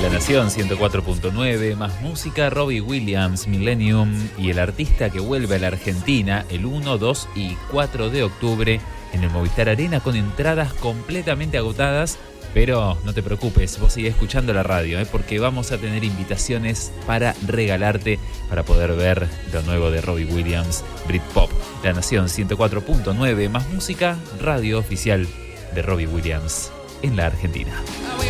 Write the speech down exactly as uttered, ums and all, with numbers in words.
La Nación ciento cuatro punto nueve, más música, Robbie Williams, Millennium y el artista que vuelve a la Argentina el uno, dos y cuatro de octubre en el Movistar Arena con entradas completamente agotadas. Pero no te preocupes, vos sigue escuchando la radio, ¿eh? Porque vamos a tener invitaciones para regalarte para poder ver lo nuevo de Robbie Williams, Britpop. La Nación ciento cuatro punto nueve, más música, radio oficial de Robbie Williams en la Argentina.